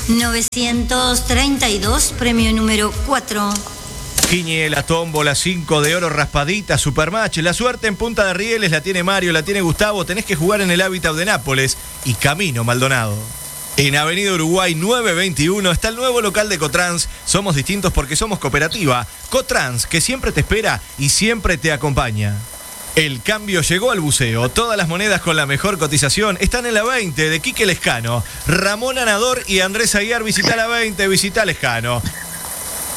932, premio número 4. Quiniela, tómbola, 5 de oro, raspadita, supermatch. La suerte en Punta de Rieles la tiene Mario, la tiene Gustavo. Tenés que jugar en el Hábitat de Nápoles y Camino Maldonado. En Avenida Uruguay 921 está el nuevo local de Cotrans. Somos distintos porque somos cooperativa. Cotrans, que siempre te espera y siempre te acompaña. El cambio llegó al buceo. Todas las monedas con la mejor cotización están en la 20 de Quique Lescano. Ramón Anador y Andrés Aguiar, visita la 20, visita Lescano.